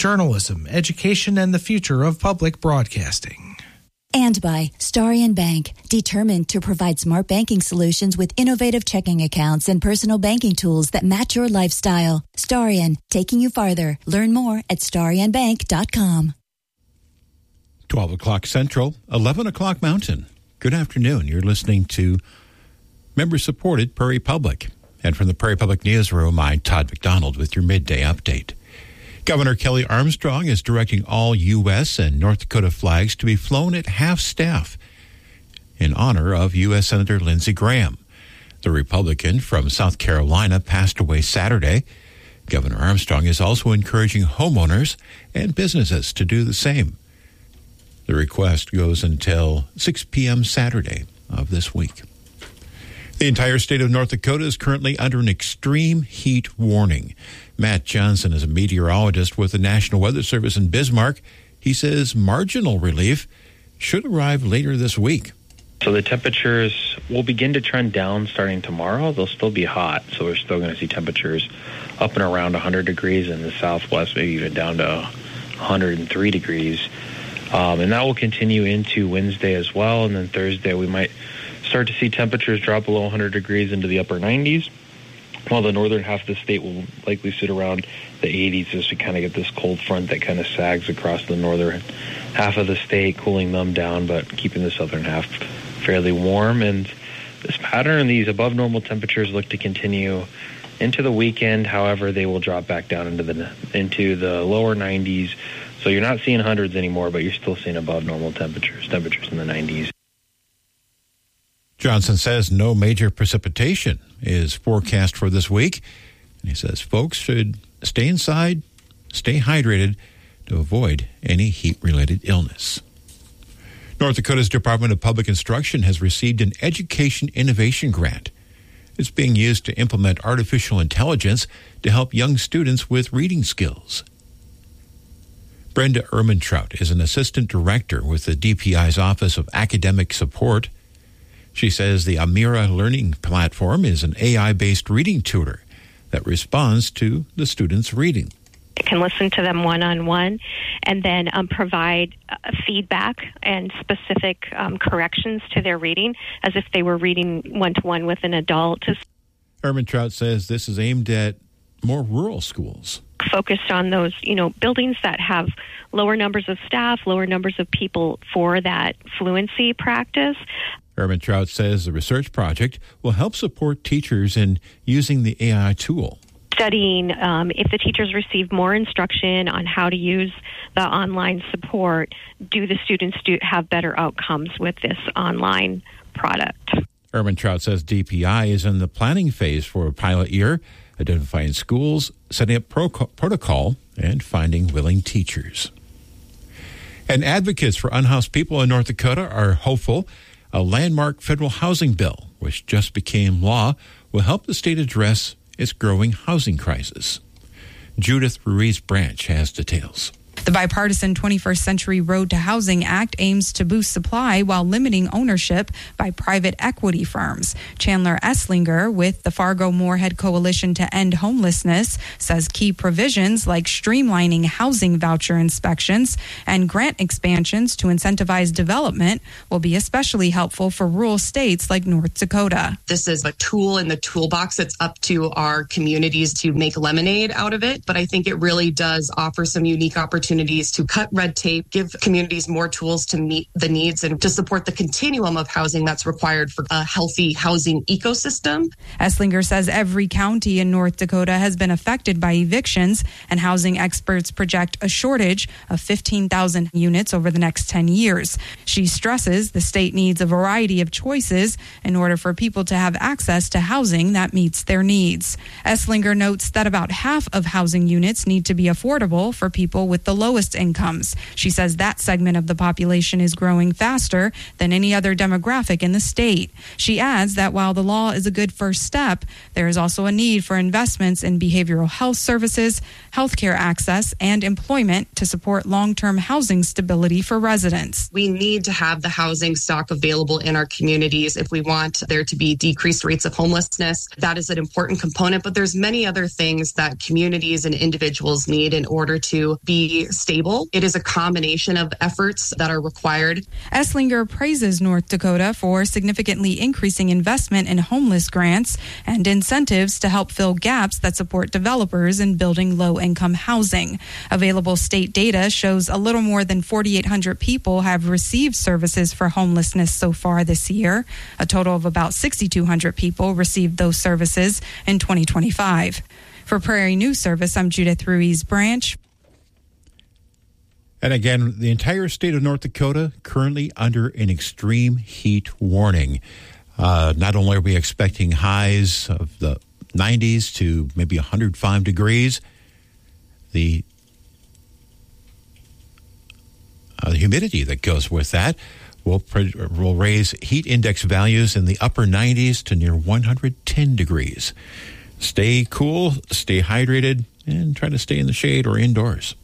journalism, education, and the future of public broadcasting. And by Starion Bank, determined to provide smart banking solutions with innovative checking accounts and personal banking tools that match your lifestyle. Starion, taking you farther. Learn more at starionbank.com. 12 o'clock Central, 11 o'clock Mountain. Good afternoon. You're listening to member-supported Prairie Public. And from the Prairie Public Newsroom, I'm Todd McDonald with your midday update. Governor Kelly Armstrong is directing all U.S. and North Dakota flags to be flown at half-staff in honor of U.S. Senator Lindsey Graham. The Republican from South Carolina passed away Saturday. Governor Armstrong is also encouraging homeowners and businesses to do the same. The request goes until 6 p.m. Saturday of this week. The entire state of North Dakota is currently under an extreme heat warning. Matt Johnson is a meteorologist with the National Weather Service in Bismarck. He says marginal relief should arrive later this week. So the temperatures will begin to trend down starting tomorrow. They'll still be hot, so we're still going to see temperatures up and around 100 degrees in the southwest, maybe even down to 103 degrees. And that will continue into Wednesday as well. And then Thursday we might start to see temperatures drop below 100 degrees into the upper 90s, while the northern half of the state will likely sit around the 80s as we kind of get this cold front that kind of sags across the northern half of the state, cooling them down, but keeping the southern half fairly warm. And this pattern, these above normal temperatures look to continue into the weekend. However, they will drop back down into the lower 90s. So you're not seeing hundreds anymore, but you're still seeing above normal temperatures in the 90s. Johnson says no major precipitation is forecast for this week. And he says folks should stay inside, stay hydrated to avoid any heat-related illness. North Dakota's Department of Public Instruction has received an Education Innovation Grant. It's being used to implement artificial intelligence to help young students with reading skills. Brenda Ermintrout is an assistant director with the DPI's Office of Academic Support. She says the Amira Learning Platform is an AI-based reading tutor that responds to the students' reading. It can listen to them one-on-one and then provide feedback and specific corrections to their reading as if they were reading one-to-one with an adult. Ermintrout says this is aimed at more rural schools. Focused on those, buildings that have lower numbers of staff, lower numbers of people for that fluency practice. Ermintrout says the research project will help support teachers in using the AI tool. Studying if the teachers receive more instruction on how to use the online support, do the students have better outcomes with this online product? Ermintrout says DPI is in the planning phase for a pilot year, identifying schools, setting up protocol, and finding willing teachers. And advocates for unhoused people in North Dakota are hopeful a landmark federal housing bill, which just became law, will help the state address its growing housing crisis. Judith Ruiz Branch has details. The bipartisan 21st Century Road to Housing Act aims to boost supply while limiting ownership by private equity firms. Chandler Esslinger with the Fargo-Moorhead Coalition to End Homelessness says key provisions like streamlining housing voucher inspections and grant expansions to incentivize development will be especially helpful for rural states like North Dakota. This is a tool in the toolbox. It's up to our communities to make lemonade out of it, but I think it really does offer some unique opportunities to cut red tape, give communities more tools to meet the needs and to support the continuum of housing that's required for a healthy housing ecosystem. Esslinger says every county in North Dakota has been affected by evictions, and housing experts project a shortage of 15,000 units over the next 10 years. She stresses the state needs a variety of choices in order for people to have access to housing that meets their needs. Esslinger notes that about half of housing units need to be affordable for people with the lowest incomes. She says that segment of the population is growing faster than any other demographic in the state. She adds that while the law is a good first step, there is also a need for investments in behavioral health services, healthcare access, and employment to support long-term housing stability for residents. We need to have the housing stock available in our communities if we want there to be decreased rates of homelessness. That is an important component, but there's many other things that communities and individuals need in order to be stable. It is a combination of efforts that are required. Esslinger praises North Dakota for significantly increasing investment in homeless grants and incentives to help fill gaps that support developers in building low-income housing. Available state data shows a little more than 4,800 people have received services for homelessness so far this year. A total of about 6,200 people received those services in 2025. For Prairie News Service, I'm Judith Ruiz-Branch. And again, the entire state of North Dakota currently under an extreme heat warning. Not only are we expecting highs of the 90s to maybe 105 degrees, the humidity that goes with that will raise heat index values in the upper 90s to near 110 degrees. Stay cool, stay hydrated, and try to stay in the shade or indoors.